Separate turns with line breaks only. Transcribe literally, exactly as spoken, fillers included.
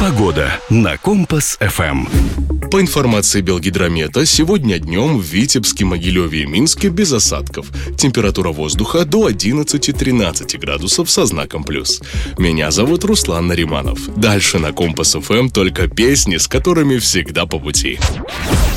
Погода на Компас-ФМ.
По информации Белгидромета, сегодня днем в Витебске, Могилеве и Минске без осадков. Температура воздуха до одиннадцать-тринадцать градусов со знаком плюс. Меня зовут Руслан Нариманов. Дальше на Компас-ФМ только песни, с которыми всегда по пути.